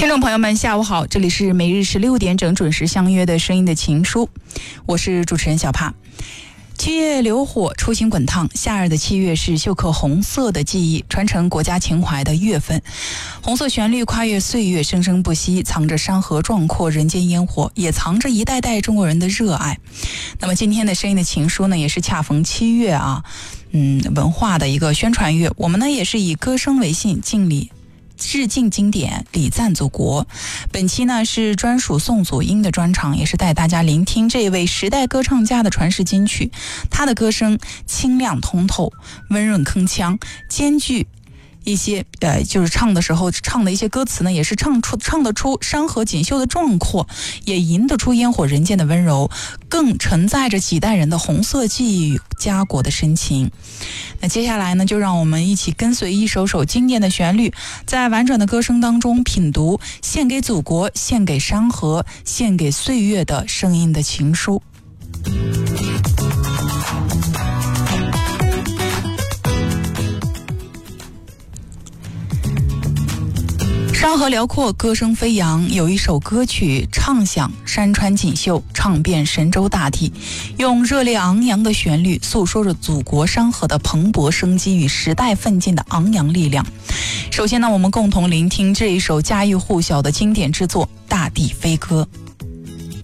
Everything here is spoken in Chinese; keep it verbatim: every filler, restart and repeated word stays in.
听众朋友们下午好，这里是每日十六点整准时相约的声音的情书，我是主持人小帕。七月流火，初心滚烫，夏日的七月是绣刻红色的记忆，传承国家情怀的月份。红色旋律跨越岁月，生生不息，藏着山河壮阔，人间烟火，也藏着一代代中国人的热爱。那么今天的声音的情书呢，也是恰逢七月啊，嗯，文化的一个宣传月。我们呢也是以歌声为信，敬礼致敬经典，礼赞祖国。本期呢是专属宋祖英的专场，也是带大家聆听这位时代歌唱家的传世金曲。他的歌声清亮通透，温润铿锵，兼具一些呃，就是唱的时候唱的一些歌词呢，也是唱出唱得出山河锦绣的壮阔，也吟得出烟火人间的温柔，更承载着几代人的红色记忆与家国的深情。那接下来呢，就让我们一起跟随一首首经典的旋律，在婉转的歌声当中品读献给祖国、献给山河、献给岁月的声音的情书。山河辽阔，歌声飞扬，有一首歌曲唱响山川锦绣，唱遍神州大地，用热烈昂扬的旋律诉说着祖国山河的蓬勃生机与时代奋进的昂扬力量。首先呢，我们共同聆听这一首家喻户晓的经典之作《大地飞歌》。